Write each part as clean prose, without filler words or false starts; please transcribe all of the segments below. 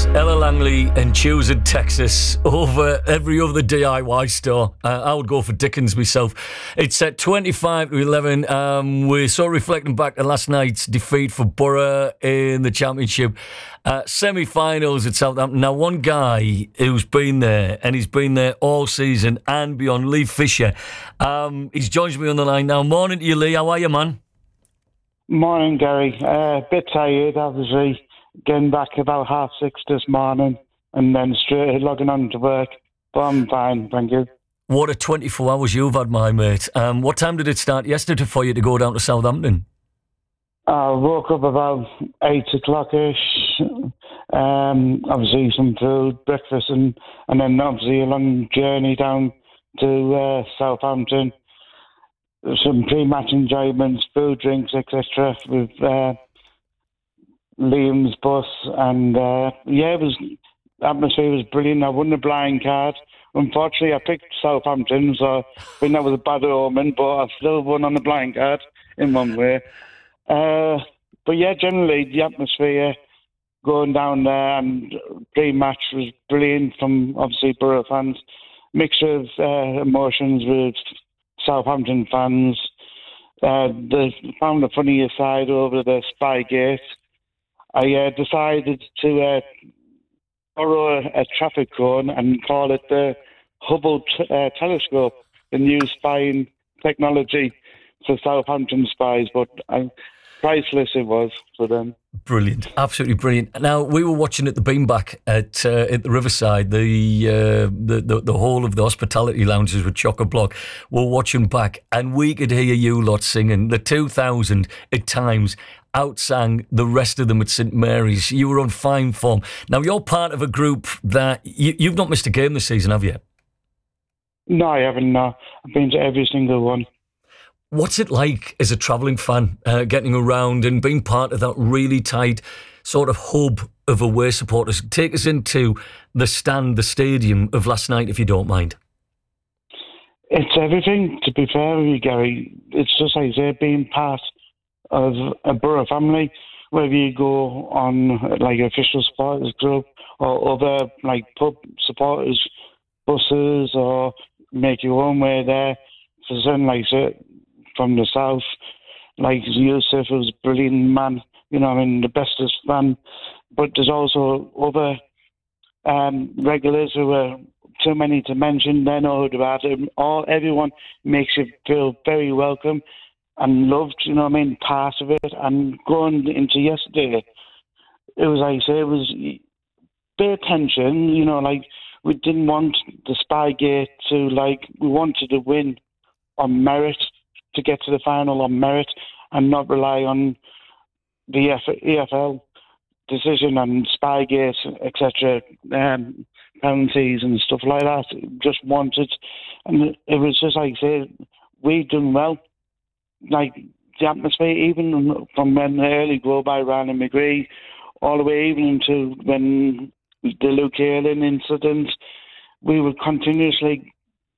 Ella Langley and Choose in Texas over every other DIY store. I would go for Dickens myself. It's at 25-11. We're so reflecting back to last night's defeat for Borough in the Championship semi-finals at Southampton. Now, one guy who's been there, and he's been there all season and beyond, Lee Fisher. He's joins me on the line now. Morning to you, Lee. How are you, man? Morning, Gary. A bit tired, obviously. Getting back about 6:30 this morning and then straight logging on to work. But I'm fine, thank you. What a 24 hours you've had, my mate. What time did it start yesterday for you to go down to Southampton? I woke up about 8 o'clock-ish. Obviously some food, breakfast, and then obviously a long journey down to Southampton. Some pre-match enjoyments, food, drinks, etc. with Liam's bus, and atmosphere was brilliant. I won the blind card. Unfortunately, I picked Southampton, so I think that was a bad omen, but I still won on the blind card in one way. But yeah, generally the atmosphere going down there and pre-match was brilliant from obviously Borough fans. Mixture of emotions with Southampton fans. They found the funnier side over the Spygate. I decided to borrow a traffic cone and call it the Hubble telescope, the new spying technology for Southampton spies, but priceless it was for them. Brilliant, absolutely brilliant. Now, we were watching at the Beanback at the Riverside, the whole of the hospitality lounges with chock-a-block. We're watching back, and we could hear you lot singing. The 2000 at times outsang the rest of them at St Mary's. You were on fine form. Now, you're part of a group that you've not missed a game this season, have you? No, I haven't. No, I've been to every single one. What's it like as a travelling fan, getting around and being part of that really tight sort of hub of away supporters? Take us into the stadium of last night, if you don't mind. It's everything, to be fair with you, Gary. It's just like I say, being part of a Borough family, whether you go on like official supporters group or other like pub supporters buses or make your own way there. For something like that, from the south, like Yusuf was a brilliant man, the bestest fan. But there's also other regulars who are too many to mention. They know about it. Everyone makes you feel very welcome and loved, part of it. And going into yesterday, it was like I say, it was bit of tension, we didn't want the Spygate we wanted to win on merit, to get to the final on merit and not rely on the EFL decision and Spygate, etc., penalties and stuff like that. Just wanted, and it was just like I say, we done well. Like the atmosphere, even from when the early goal by Ryan McGree, all the way even into when the Luke Ayling incident, we were continuously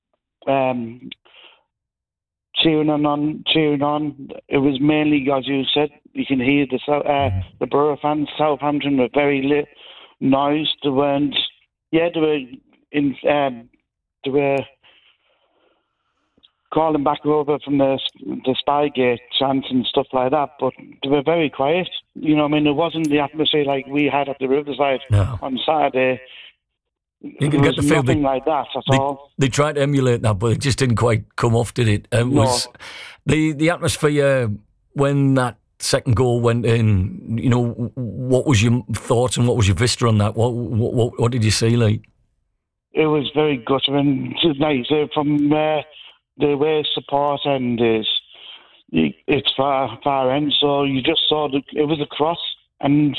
cheering on. It was mainly, as you said, you can hear the Borough fans. Southampton were very lit noise. They weren't. Yeah, they were calling back over from the Spygate chants and stuff like that, but they were very quiet. It wasn't the atmosphere like we had at the Riverside on Saturday. You can get the feel nothing like that at all. They tried to emulate that, but it just didn't quite come off, did it? It was the atmosphere when that second goal went in. What was your thoughts and what was your vista on that? What did you see, like? It was very guttering. Nice from the away support end is it's far end, so you just saw it was a cross, and